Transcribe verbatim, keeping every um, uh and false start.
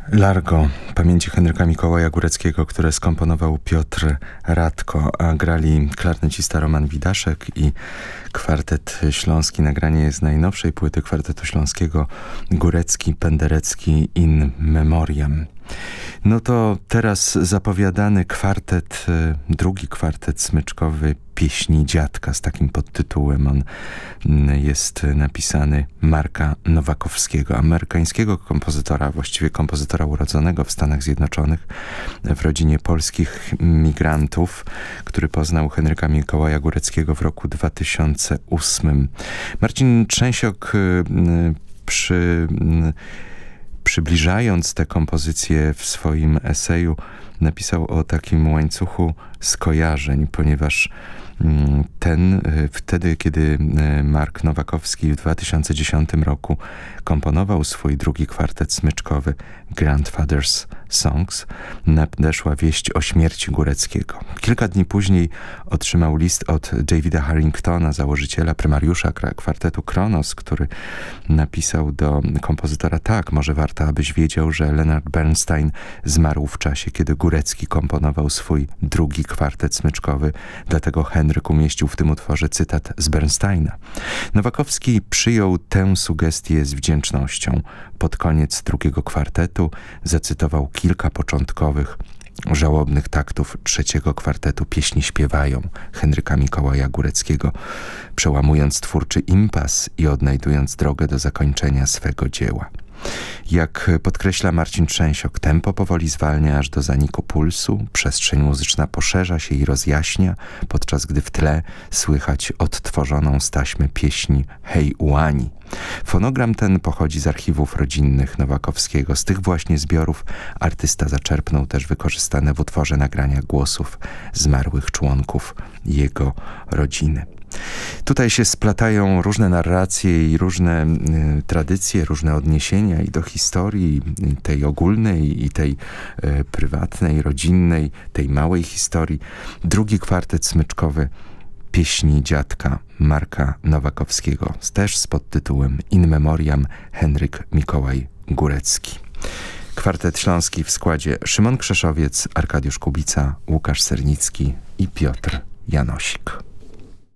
Largo pamięci Henryka Mikołaja Góreckiego, które skomponował Piotr Radko, a grali klarnecista Roman Widaszek i kwartet śląski. Nagranie jest z najnowszej płyty kwartetu śląskiego Górecki, Penderecki in memoriam. No to teraz zapowiadany kwartet, drugi kwartet smyczkowy Pieśni Dziadka z takim podtytułem. On jest napisany Marka Nowakowskiego, amerykańskiego kompozytora, właściwie kompozytora urodzonego w Stanach Zjednoczonych, w rodzinie polskich migrantów, który poznał Henryka Mikołaja Góreckiego w roku dwa tysiące ósmym. Marcin Trzęsiok przy... przybliżając tę kompozycję w swoim eseju, napisał o takim łańcuchu skojarzeń, ponieważ ten, wtedy, kiedy Mark Nowakowski w dwa tysiące dziesiątym roku komponował swój drugi kwartet smyczkowy Grandfather's Songs, nadeszła wieść o śmierci Góreckiego. Kilka dni później otrzymał list od Davida Harringtona, założyciela, prymariusza kwartetu Kronos, który napisał do kompozytora: tak, może warto, abyś wiedział, że Leonard Bernstein zmarł w czasie, kiedy Górecki komponował swój drugi kwartet smyczkowy, dlatego Henryk umieścił w tym utworze cytat z Bernsteina. Nowakowski przyjął tę sugestię z wdzięcznością. Pod koniec drugiego kwartetu zacytował kilka początkowych, żałobnych taktów trzeciego kwartetu Pieśni śpiewają Henryka Mikołaja Góreckiego, przełamując twórczy impas i odnajdując drogę do zakończenia swego dzieła. Jak podkreśla Marcin Trzęsiok, tempo powoli zwalnia aż do zaniku pulsu, przestrzeń muzyczna poszerza się i rozjaśnia, podczas gdy w tle słychać odtworzoną z taśmy pieśni Hej Ułani. Fonogram ten pochodzi z archiwów rodzinnych Nowakowskiego. Z tych właśnie zbiorów artysta zaczerpnął też wykorzystane w utworze nagrania głosów zmarłych członków jego rodziny. Tutaj się splatają różne narracje i różne y, tradycje, różne odniesienia i do historii, i tej ogólnej, i tej y, prywatnej, rodzinnej, tej małej historii. Drugi kwartet smyczkowy Pieśni Dziadka Marka Nowakowskiego, też z podtytułem In Memoriam Henryk Mikołaj Górecki. Kwartet śląski w składzie Szymon Krzeszowiec, Arkadiusz Kubica, Łukasz Sernicki i Piotr Janosik.